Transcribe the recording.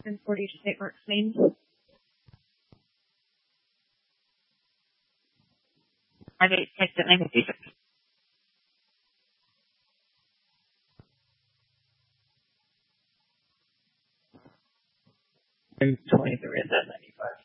And 40 to St. Mark's, Maine. I didn't take the name of music. I'm 23 at that 95.